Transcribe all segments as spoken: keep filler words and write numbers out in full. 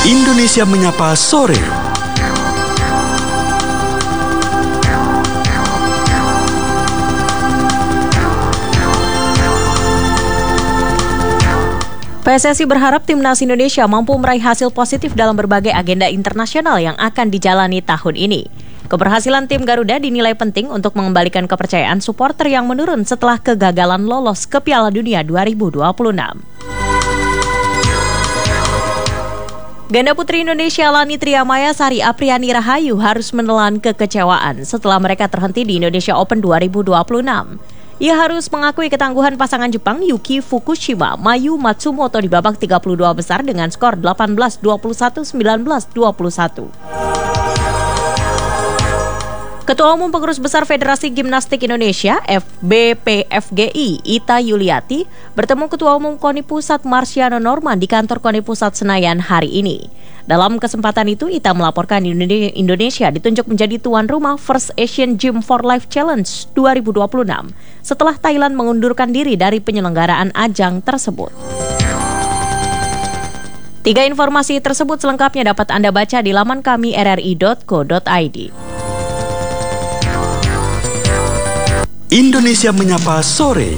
Indonesia Menyapa Sore. P S S I berharap Timnas Indonesia mampu meraih hasil positif dalam berbagai agenda internasional yang akan dijalani tahun ini. Keberhasilan tim Garuda dinilai penting untuk mengembalikan kepercayaan supporter yang menurun setelah kegagalan lolos ke Piala Dunia dua ribu dua puluh enam. Ganda putri Indonesia Lani Triamaya Sari Apriani Rahayu harus menelan kekecewaan setelah mereka terhenti di Indonesia Open dua ribu dua puluh enam. Ia harus mengakui ketangguhan pasangan Jepang Yuki Fukushima Mayu Matsumoto di babak tiga puluh dua besar dengan skor delapan belas dua puluh satu, sembilan belas dua puluh satu. Ketua Umum Pengurus Besar Federasi Gimnastik Indonesia F B P F G I Ita Yuliati bertemu Ketua Umum KONI Pusat Marsiano Norman di kantor KONI Pusat Senayan hari ini. Dalam kesempatan itu, Ita melaporkan Indonesia ditunjuk menjadi tuan rumah First Asian Gym for Life Challenge dua ribu dua puluh enam setelah Thailand mengundurkan diri dari penyelenggaraan ajang tersebut. Tiga informasi tersebut selengkapnya dapat Anda baca di laman kami r r i dot co dot i d. Indonesia Menyapa Sore.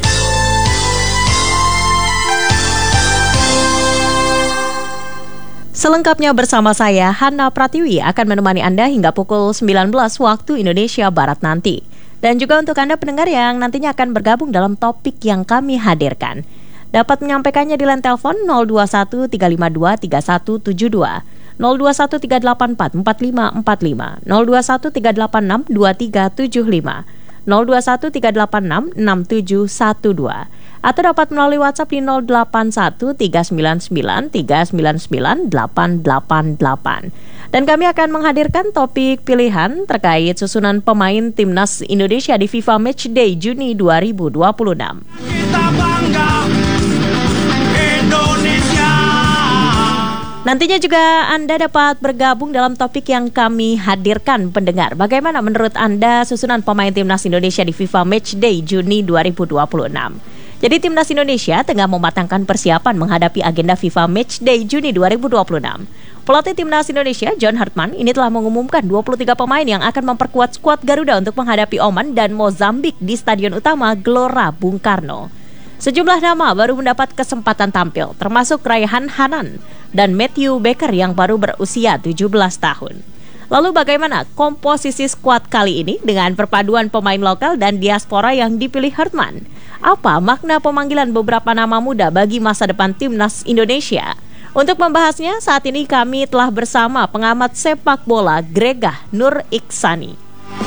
Selengkapnya bersama saya, Hana Pratiwi, akan menemani Anda hingga pukul sembilan belas waktu Indonesia Barat nanti. Dan juga untuk Anda pendengar yang nantinya akan bergabung dalam topik yang kami hadirkan. Dapat menyampaikannya di line telepon nol dua satu tiga lima dua tiga satu tujuh dua, nol dua satu tiga delapan empat empat lima empat lima, nol dua satu tiga delapan enam dua tiga tujuh lima, nol dua satu tiga delapan enam enam tujuh satu dua. Atau dapat melalui WhatsApp di nol delapan satu tiga sembilan sembilan tiga sembilan sembilan delapan delapan delapan. Dan kami akan menghadirkan topik pilihan terkait susunan pemain Timnas Indonesia di FIFA Matchday Juni dua ribu dua puluh enam. Kita bangga Indonesia. Nantinya juga Anda dapat bergabung dalam topik yang kami hadirkan pendengar. Bagaimana menurut Anda susunan pemain Timnas Indonesia di FIFA Matchday Juni dua ribu dua puluh enam? Jadi Timnas Indonesia tengah mematangkan persiapan menghadapi agenda FIFA Matchday Juni dua ribu dua puluh enam. Pelatih Timnas Indonesia John Hartman ini telah mengumumkan dua puluh tiga pemain yang akan memperkuat skuad Garuda untuk menghadapi Oman dan Mozambik di Stadion Utama Gelora Bung Karno. Sejumlah nama baru mendapat kesempatan tampil, termasuk Raihan Hanan dan Matthew Baker yang baru berusia tujuh belas tahun. Lalu bagaimana komposisi skuad kali ini dengan perpaduan pemain lokal dan diaspora yang dipilih Hartman? Apa makna pemanggilan beberapa nama muda bagi masa depan Timnas Indonesia? Untuk membahasnya, saat ini kami telah bersama pengamat sepak bola Gregah Nur Iksani.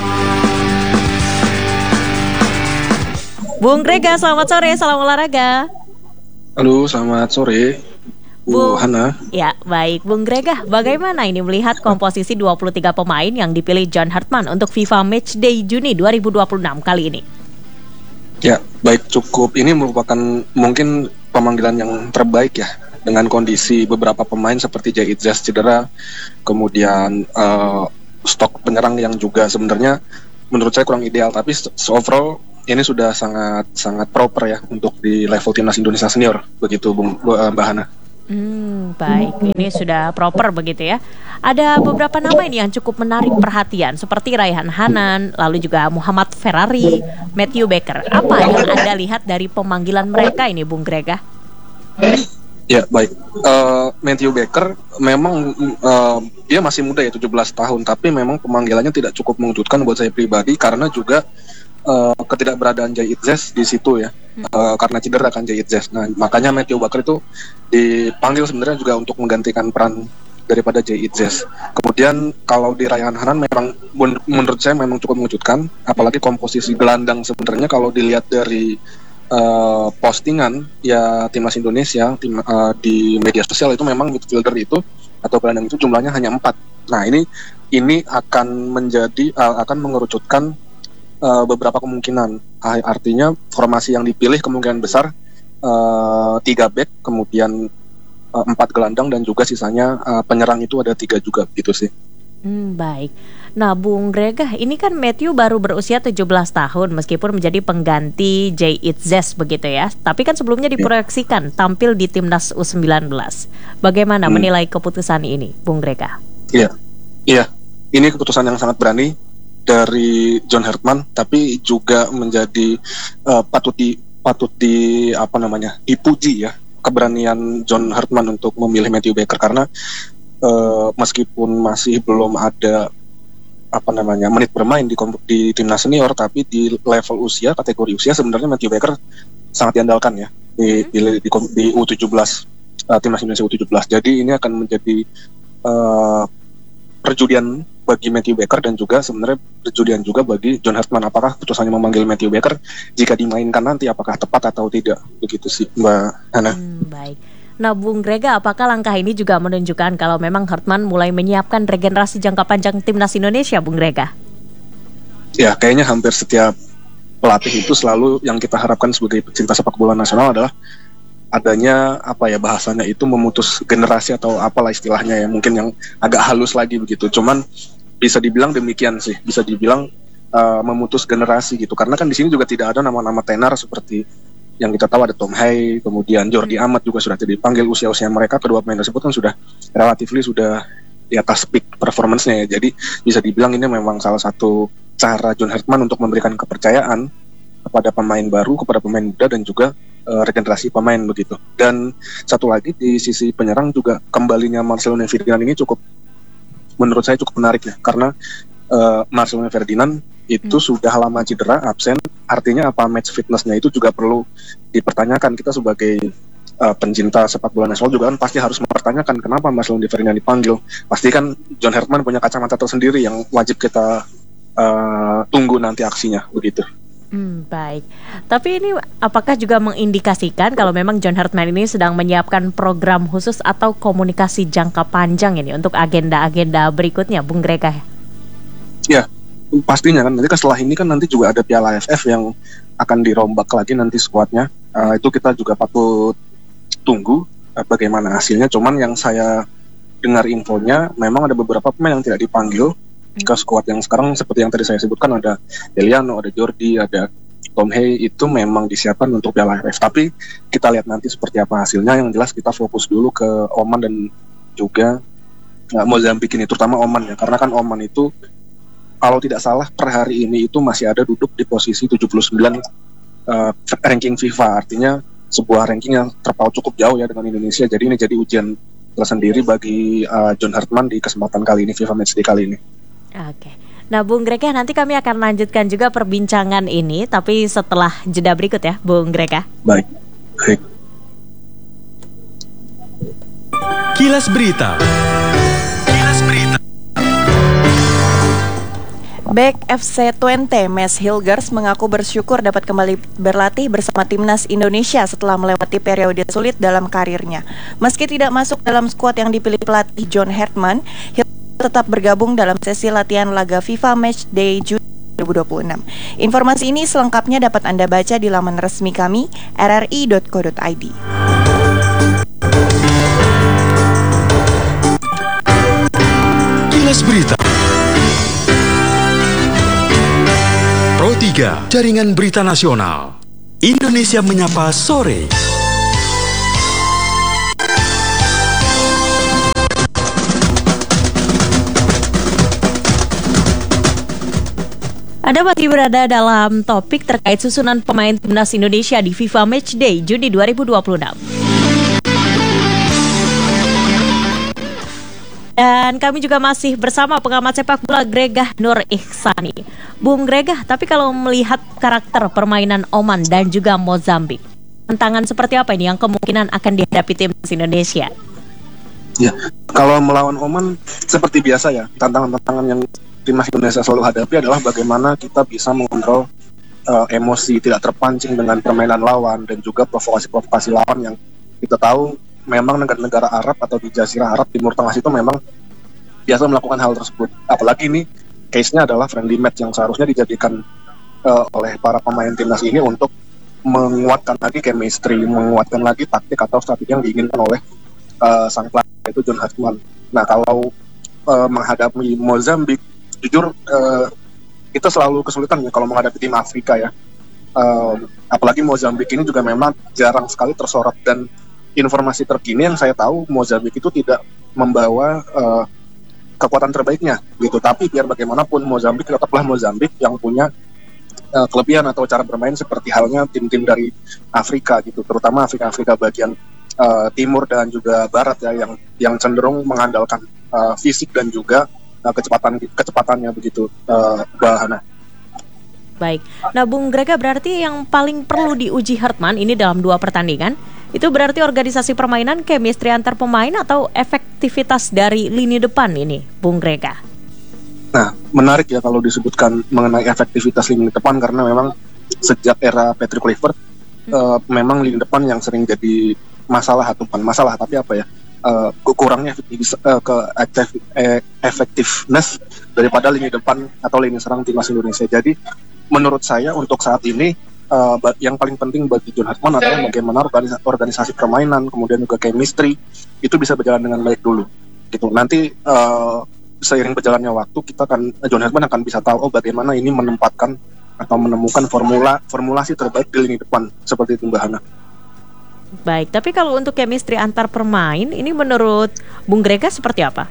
Bung Gregah, selamat sore, salam olahraga. Halo, selamat sore, Bu Hana. Ya, baik. Bung Gregah, bagaimana ini melihat komposisi dua puluh tiga pemain yang dipilih John Hartman untuk FIFA Matchday Juni dua ribu dua puluh enam kali ini? Ya, baik, cukup. Ini merupakan mungkin pemanggilan yang terbaik ya, dengan kondisi beberapa pemain seperti Jay Itzes cedera, kemudian uh, stok penyerang yang juga sebenarnya menurut saya kurang ideal, tapi overall ini sudah sangat sangat proper ya untuk di level Timnas Indonesia senior, begitu Bung Mbak Hana. Hmm, baik. Ini sudah proper begitu ya. Ada beberapa nama ini yang cukup menarik perhatian seperti Raihan Hanan, lalu juga Muhammad Ferrari, Matthew Baker. Apa yang Anda lihat dari pemanggilan mereka ini, Bung Gregah? Ya, baik. Uh, Matthew Baker memang uh, dia masih muda ya, tujuh belas tahun, tapi memang pemanggilannya tidak cukup mengejutkan buat saya pribadi karena juga uh, ketidakberadaan Jay Itzes di situ ya. Uh, karena cedera kan Jay Itzes. Nah, makanya Matthew Baker itu dipanggil sebenarnya juga untuk menggantikan peran daripada Jay Itzes. Kemudian kalau di Raihan Hanan memang menurut saya memang cukup mengejutkan, apalagi komposisi gelandang sebenarnya kalau dilihat dari uh, postingan ya Timnas Indonesia tim, uh, di media sosial itu memang midfielder itu atau gelandang itu jumlahnya hanya empat. Nah, ini ini akan menjadi uh, akan mengerucutkan uh, beberapa kemungkinan. Artinya formasi yang dipilih kemungkinan besar uh, tiga back, kemudian empat gelandang dan juga sisanya uh, penyerang itu ada tiga juga gitu sih. Hmm, baik. Nah, Bung Gregah, ini kan Matthew baru berusia tujuh belas tahun meskipun menjadi pengganti Jay Itzes begitu ya. Tapi kan sebelumnya diproyeksikan tampil di Timnas U sembilan belas. Bagaimana hmm. menilai keputusan ini, Bung Gregah? Iya, iya. Ini keputusan yang sangat berani dari John Hartman, tapi juga menjadi uh, patut di patut di apa namanya dipuji ya keberanian John Hartman untuk memilih Matthew Baker karena uh, meskipun masih belum ada apa namanya menit bermain di, di timnas senior, tapi di level usia, kategori usia sebenarnya Matthew Baker sangat diandalkan ya di, di, di, di U tujuh belas uh, timnas Indonesia U tujuh belas. Jadi ini akan menjadi uh, perjudian bagi Matthew Baker dan juga sebenarnya perjudian juga bagi John Hartman. Apakah keputusannya memanggil Matthew Baker jika dimainkan nanti apakah tepat atau tidak, begitu sih Mbak Hana. Hmm, baik. Nah, Bung Gregah, apakah langkah ini juga menunjukkan kalau memang Hartman mulai menyiapkan regenerasi jangka panjang timnas Indonesia, Bung Gregah? Ya, kayaknya hampir setiap pelatih itu selalu yang kita harapkan sebagai pecinta sepak bola nasional adalah adanya apa ya bahasanya itu memutus generasi atau apalah istilahnya ya, mungkin yang agak halus lagi begitu. Cuman bisa dibilang demikian sih, bisa dibilang uh, memutus generasi gitu. Karena kan di sini juga tidak ada nama-nama tenar seperti yang kita tahu ada Tom Hay, kemudian Jordi Amat juga sudah tidak dipanggil. Usia-usia mereka kedua pemain tersebut kan sudah relatifly sudah di atas peak performance-nya ya. Jadi bisa dibilang ini memang salah satu cara John Hartman untuk memberikan kepercayaan kepada pemain baru, kepada pemain muda dan juga uh, regenerasi pemain begitu. Dan satu lagi di sisi penyerang juga kembalinya Marcelino Ferdinand ini cukup menurut saya cukup menarik ya, karena uh, Marcelino Ferdinand itu hmm. sudah lama cedera, absen, artinya apa match fitness-nya itu juga perlu dipertanyakan. Kita sebagai uh, pencinta sepak bola nasional juga kan pasti harus mempertanyakan kenapa Marcelino Ferdinand dipanggil. Pasti kan John Hartman punya kacamata tersendiri yang wajib kita uh, tunggu nanti aksinya begitu. Hmm, baik. Tapi ini apakah juga mengindikasikan kalau memang John Hartman ini sedang menyiapkan program khusus atau komunikasi jangka panjang ini untuk agenda-agenda berikutnya, Bung Gregah? Ya, pastinya kan. Nanti kan setelah ini kan nanti juga ada Piala A F F yang akan dirombak lagi nanti skuadnya. Uh, itu kita juga patut tunggu uh, bagaimana hasilnya. Cuman yang saya dengar infonya, memang ada beberapa pemain yang tidak dipanggil ke skuad yang sekarang seperti yang tadi saya sebutkan, ada Deliano, ada Jordi, ada Tom Hay, itu memang disiapkan untuk Piala A F F. Tapi kita lihat nanti seperti apa hasilnya. Yang jelas kita fokus dulu ke Oman dan juga uh, Mozambik ini, terutama Oman ya, karena kan Oman itu kalau tidak salah per hari ini itu masih ada duduk di posisi tujuh puluh sembilan uh, ranking FIFA, artinya sebuah ranking yang terpaut cukup jauh ya dengan Indonesia. Jadi ini jadi ujian tersendiri bagi uh, John Hartman di kesempatan kali ini, FIFA Matchday kali ini. Oke. Nah, Bung Gregah, nanti kami akan lanjutkan juga perbincangan ini, tapi setelah jeda berikut ya, Bung Gregah. Baik, baik. Kilas Berita. Kilas Berita. Back F C dua puluh Mes Hilgers mengaku bersyukur dapat kembali berlatih bersama timnas Indonesia setelah melewati periode sulit dalam karirnya. Meski tidak masuk dalam skuad yang dipilih pelatih John Hartman, tetap bergabung dalam sesi latihan laga FIFA Matchday Juni dua ribu dua puluh enam. Informasi ini selengkapnya dapat Anda baca di laman resmi kami r r i dot co dot i d. Kilas Berita. Pro tiga, Jaringan Berita Nasional. Indonesia Menyapa Sore. Anda masih berada dalam topik terkait susunan pemain timnas Indonesia di FIFA Matchday Juni dua ribu dua puluh enam. Dan kami juga masih bersama pengamat sepak bola Gregah Nur Ihsani. Bung Gregah, tapi kalau melihat karakter permainan Oman dan juga Mozambik, tantangan seperti apa ini yang kemungkinan akan dihadapi timnas Indonesia? Ya, kalau melawan Oman seperti biasa ya, tantangan-tantangan yang timnas Indonesia selalu hadapi adalah bagaimana kita bisa mengontrol uh, emosi, tidak terpancing dengan permainan lawan dan juga provokasi-provokasi lawan yang kita tahu memang negara-negara Arab atau di Jazirah Arab, Timur Tengah itu memang biasa melakukan hal tersebut. Apalagi ini case-nya adalah friendly match yang seharusnya dijadikan uh, oleh para pemain timnas ini untuk menguatkan lagi chemistry, menguatkan lagi taktik atau strategi yang diinginkan oleh uh, sang pelatih, yaitu John Hartman. Nah, kalau uh, menghadapi Mozambik, jujur uh, kita selalu kesulitan ya kalau menghadapi tim Afrika ya. Uh, apalagi Mozambik ini juga memang jarang sekali tersorot, dan informasi terkini yang saya tahu Mozambik itu tidak membawa uh, kekuatan terbaiknya gitu. Tapi biar bagaimanapun Mozambik tetaplah Mozambik yang punya uh, kelebihan atau cara bermain seperti halnya tim-tim dari Afrika gitu, terutama Afrika-Afrika bagian uh, timur dan juga barat ya, yang yang cenderung mengandalkan uh, fisik dan juga uh, kecepatan kecepatannya begitu, uh, Bahana. Baik. Nah, Bung Grega, berarti yang paling perlu diuji Hartmann ini dalam dua pertandingan, itu berarti organisasi permainan, chemistry antar pemain, atau efektivitas dari lini depan ini, Bung Grega? Nah, menarik ya kalau disebutkan mengenai efektivitas lini depan, karena memang sejak era Patrick Kluivert, hmm. uh, memang lini depan yang sering jadi masalah, atau bukan masalah, tapi apa ya, uh, kurangnya uh, ke efektiveness daripada lini depan atau lini serang timnas Indonesia. Jadi menurut saya untuk saat ini uh, yang paling penting bagi John Hartmann adalah bagaimana organisasi, organisasi permainan, kemudian juga chemistry itu bisa berjalan dengan baik dulu. Gitu. Nanti uh, seiring berjalannya waktu kita akan John Hartmann akan bisa tahu oh bagaimana ini menempatkan atau menemukan formula formulasi terbaik di lini depan seperti itu, Mbak Hana. Baik, tapi kalau untuk chemistry antar pemain ini menurut Bung Grega seperti apa?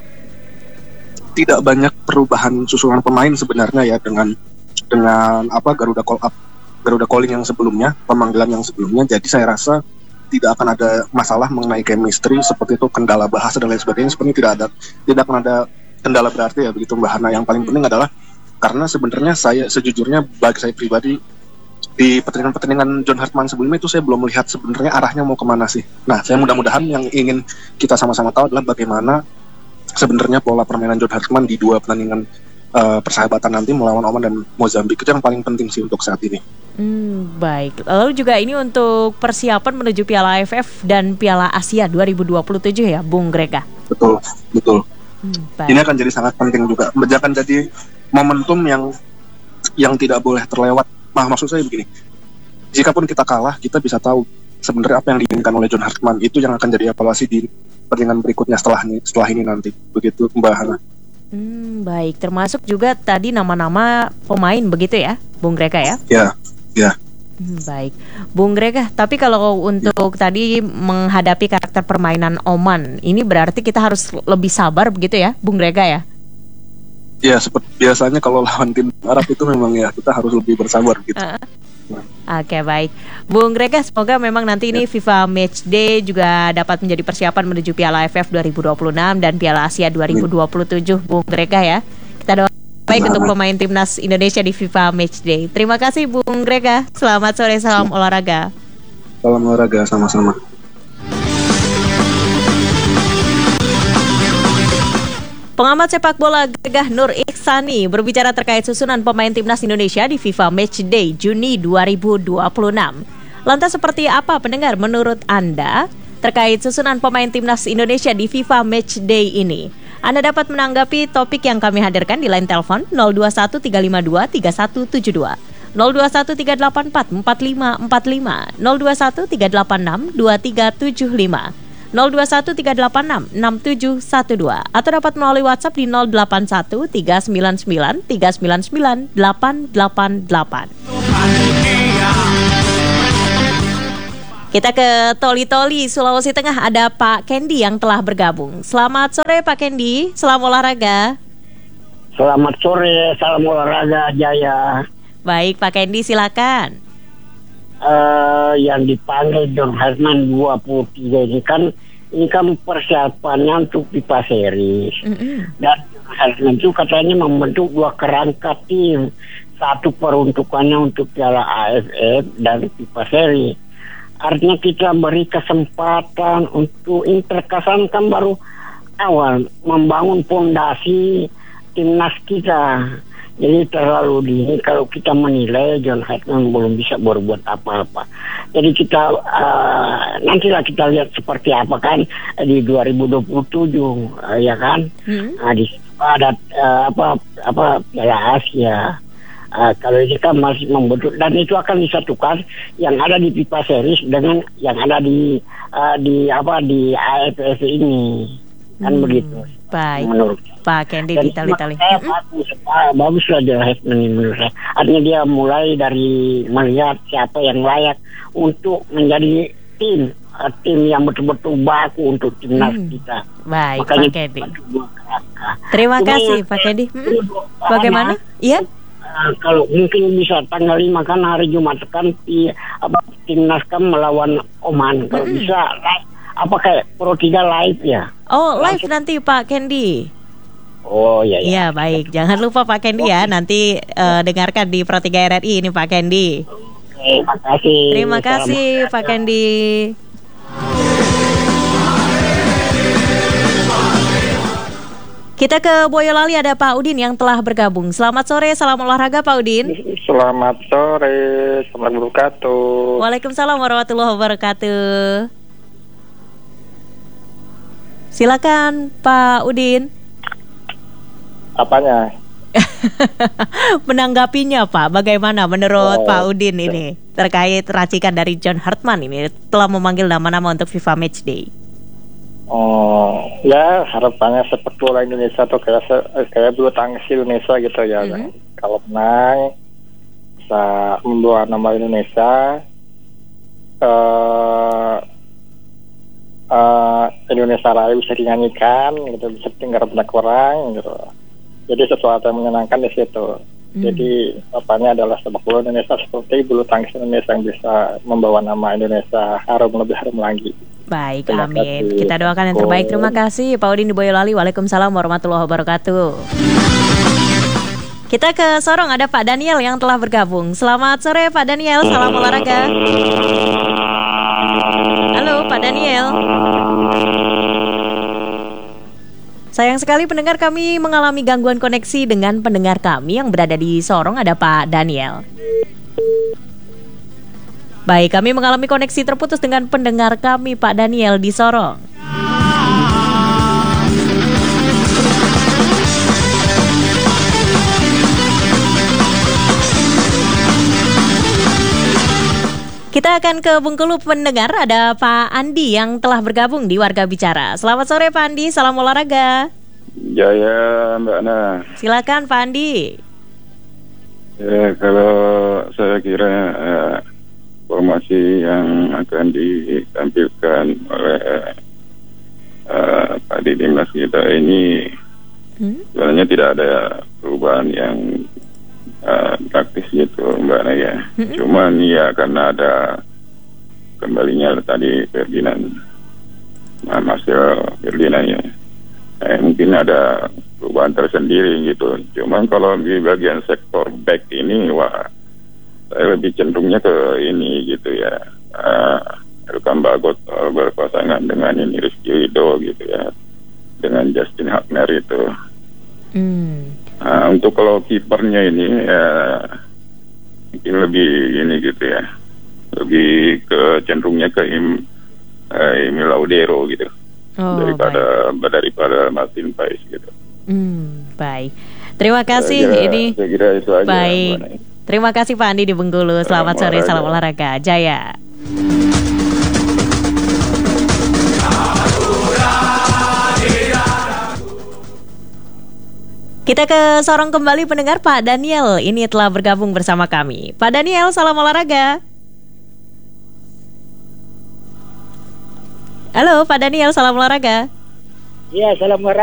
Tidak banyak perubahan susunan pemain sebenarnya ya dengan dengan apa Garuda call up, Garuda calling yang sebelumnya, pemanggilan yang sebelumnya. Jadi saya rasa tidak akan ada masalah mengenai chemistry seperti itu, kendala bahasa dan lain sebagainya. Sebenarnya tidak ada tidak akan ada kendala berarti ya begitu, Mbak Hana. Yang paling penting adalah karena sebenarnya saya sejujurnya bagi saya pribadi di pertandingan-pertandingan John Hartmann sebelumnya itu saya belum melihat sebenarnya arahnya mau kemana sih. Nah, saya mudah-mudahan yang ingin kita sama-sama tahu adalah bagaimana sebenarnya pola permainan John Hartmann di dua pertandingan Uh, persahabatan nanti melawan Oman dan Mozambik. Itu yang paling penting sih untuk saat ini. Hmm, baik. Lalu juga ini untuk persiapan menuju Piala A F F dan Piala Asia dua ribu dua puluh tujuh ya, Bung Grega? Betul, betul. Hmm, ini akan jadi sangat penting juga. Akan jadi momentum yang yang tidak boleh terlewat. Nah, maksud saya begini, jikapun kita kalah, kita bisa tahu sebenarnya apa yang diinginkan oleh John Hartmann. Itu yang akan jadi evaluasi di pertandingan berikutnya setelah ini, setelah ini nanti. Begitu, Mbak Hana. Hmm, baik, termasuk juga tadi nama-nama pemain begitu ya, Bung Grega ya? Ya, ya. Hmm, baik, Bung Grega. Tapi kalau untuk ya. tadi menghadapi karakter permainan Oman, ini berarti kita harus lebih sabar begitu ya, Bung Grega ya? Ya, seperti biasanya kalau lawan tim Arab itu memang ya kita harus lebih bersabar gitu. Uh. Oke, okay, baik, Bung Grega, semoga memang nanti ini FIFA Matchday juga dapat menjadi persiapan menuju Piala A F F dua ribu dua puluh enam dan Piala Asia dua ribu dua puluh tujuh, Bung Grega ya. Kita doakan baik nah. untuk pemain timnas Indonesia di FIFA Matchday. Terima kasih, Bung Grega. Selamat sore, salam olahraga. Salam olahraga, sama-sama. Pengamat sepak bola Gegah Nur Ikhsani berbicara terkait susunan pemain timnas Indonesia di FIFA Matchday Juni dua ribu dua puluh enam. Lantas seperti apa pendengar menurut Anda terkait susunan pemain timnas Indonesia di FIFA Matchday ini? Anda dapat menanggapi topik yang kami hadirkan di line telepon nol dua satu tiga lima dua tiga satu tujuh dua, nol dua satu tiga delapan empat empat lima empat lima, nol dua satu tiga delapan enam dua tiga tujuh lima, nol dua satu tiga delapan enam enam tujuh satu dua, atau dapat melalui WhatsApp di nol delapan satu tiga sembilan sembilan tiga sembilan sembilan delapan delapan delapan. Kita ke Toli-Toli, Sulawesi Tengah, ada Pak Kendi yang telah bergabung. Selamat sore Pak Kendi, salam olahraga. Selamat sore, salam olahraga Jaya. Baik Pak Kendi, silakan. Uh, yang dipanggil John Hartmann dua puluh tiga ini kan ini kan persiapannya untuk FIFA Series. Mm-hmm. Dan John Hartmann itu katanya membentuk dua kerangka tim, satu peruntukannya untuk Piala A F F dan FIFA Series. Artinya kita beri kesempatan untuk Interkasan kan baru awal membangun fondasi timnas kita. Jadi terlalu dini kalau kita menilai John Hartmann belum bisa berbuat apa-apa. Jadi kita uh, nantilah kita lihat seperti apa kan di dua ribu dua puluh tujuh uh, ya kan. Hmm. Uh, di ada uh, apa apa Piala Asia. Uh, kalau ini kan masih membentuk dan itu akan disatukan yang ada di FIFA Series dengan yang ada di uh, di apa di A F F ini. kan Hmm, begitu. Baik, Menurut Pak Kendi Dan di Tali-Tali. saya bagus, ah, bagus lah dia Hetman ini menurut saya. Artinya dia mulai dari melihat siapa yang layak untuk menjadi tim, ah, tim yang betul-betul baku untuk timnas Hmm. kita. Baik, Makanya Pak Kendi. dua kakak. Terima Cuma kasih, yang Pak saya Kendi. Hmm, perlu Bagaimana? Iya? ah, kalau mungkin bisa tanggal lima kan hari Jumat kan di apa timnas kan melawan Oman. Kalau bisa live, apa kayak Pro tiga live ya. Oh, live nanti Pak Kendi. Oh iya iya. Iya, baik. Jangan lupa Pak Kendi ya, nanti eh, dengarkan di Pro tiga R R I ini Pak Kendi. Oke, makasih. Terima kasih Pak Kendi. Kita ke Boyolali, ada Pak Udin yang telah bergabung. Selamat sore, salam olahraga Pak Udin. Selamat sore, Assalamualaikum wabarakatuh. Waalaikumsalam warahmatullahi wabarakatuh. Silakan Pak Udin. Apanya? Menanggapinya Pak, bagaimana menurut Oh, Pak Udin ini terkait racikan dari John Hartman ini telah memanggil nama-nama untuk FIFA Matchday? Oh, ya harapannya sepak bola Indonesia atau kayak se- kayak bulu tangkis Indonesia gitu ya. Mhm. Kalau menang bisa membawa nama Indonesia. eh eh, Indonesia Raya bisa dinyanyikan, gitu, bisa tinggal banyak orang, gitu. Jadi sesuatu yang menyenangkan di situ. Hmm. Jadi apanya adalah sepak bola Indonesia seperti bulu tangkis Indonesia yang bisa membawa nama Indonesia harum lebih harum lagi. Baik, Terima amin. kasih. Kita doakan yang terbaik. Terima kasih Pak Udin di Boyolali. Waalaikumsalam warahmatullahi wabarakatuh. Kita ke Sorong, ada Pak Daniel yang telah bergabung. Selamat sore Pak Daniel, salam olahraga. Halo Pak Daniel. Sayang sekali pendengar kami mengalami gangguan koneksi dengan pendengar kami yang berada di Sorong, ada Pak Daniel. Baik, kami mengalami koneksi terputus dengan pendengar kami Pak Daniel di Sorong. Kita akan ke Bengkulu pendengar, ada Pak Andi yang telah bergabung di Warga Bicara. Selamat sore Pak Andi, salam olahraga. Jaya Mbak Ana. Silakan Pak Andi. Ya, kalau saya kira eh, formasi yang akan ditampilkan oleh eh, Pak di timnas kita ini Hmm? sebenarnya tidak ada perubahan yang uh, praktis gitu Mbak Ana ya. Mm-mm. Cuman ya karena ada kembalinya tadi Ferdinand, nah, Marcel Ferdinand ya. Eh, mungkin ada perubahan tersendiri gitu. Cuman kalau di bagian sektor back ini, wah, saya lebih cenderungnya ke ini gitu ya. Uh, Elkan Bagot uh, berpasangan dengan ini Rizky Ridho gitu ya, dengan Justin Hagner itu. Hmm. Nah, untuk kalau kipernya ini ya mungkin lebih ini gitu ya, lebih ke cenderungnya ke Im, uh, Emil Laudero gitu. Oh, daripada daripada Martin Paes gitu. Hmm, baik. Terima kasih. Saya kira, Ini saya kira itu aja. baik. Mbak Nay. Terima kasih Pak Andi di Bengkulu. Selamat Salam sore, salam olahraga. olahraga. Jaya. Kita ke Sorong kembali pendengar, Pak Daniel ini telah bergabung bersama kami. Pak Daniel, salam olahraga. Halo Pak Daniel, salam olahraga. Iya, salam olahraga.